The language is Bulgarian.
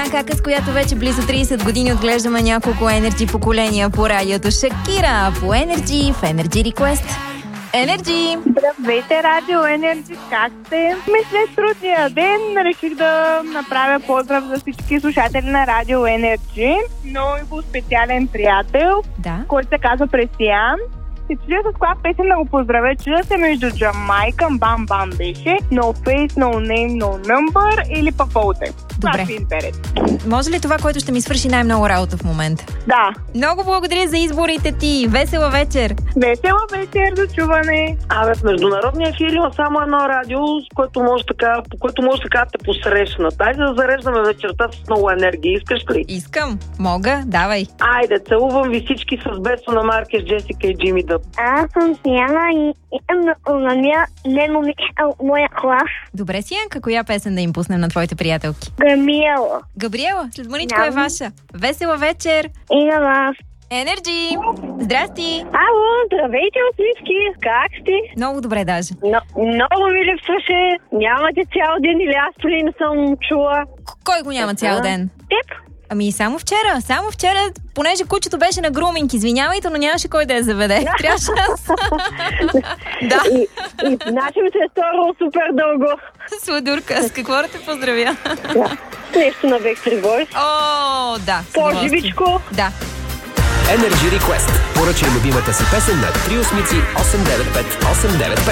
Кака, с която вече близо 30 години отглеждаме няколко Energy поколения по радиото. Шакира по Energy в Energy Request. Energy! Здравейте, Радио Energy, как сте? След трудния ден реших да направя поздрав за всички слушатели на Радио Energy. Много специален приятел, който се казва Пресиян. И чудя с коя песен да го поздравя. Чудя се между Джамайка, Бам Бам беше, No Face, No Name, No Number или пък Волте. Добре. Може ли това, което ще ми свърши най-много работа в момента? Да. Много благодаря за изборите ти. Весела вечер! Весела вечер, до чуване! В международния ефир има само едно радио, по което може така да те посрещнат. Айде да зареждаме вечерта с много енергия. Искаш ли? Искам. Мога. Давай. Айде, целувам ви всички с Бесо на Маркес, Джесика и Джими Дъб. Аз съм Сияна и на моя клас. Добре, Сиянка, коя песен да им пуснем на твоите приятелки? Габриела. Габриела, след мъничко е ваша. Весела вечер! И на вас. Енерджи! Здрасти! Ало, здравейте от всички! Как сте? Много добре даже. Много ми липсваше. Нямате цял ден или аз поне не съм чула. Кой го няма цял ден? Теб? Ами само вчера, понеже кучето беше на груминг, извинявайте, но нямаше кой да я заведе. Трябваше аз. Да. И значи ми се е сторило супер дълго. Сладурка, с какво да те поздравя? Нещо на Backstreet Boys. О, да. По-живичко. Да. Energy Request. Поръчай любимата си песен на 385 895 895.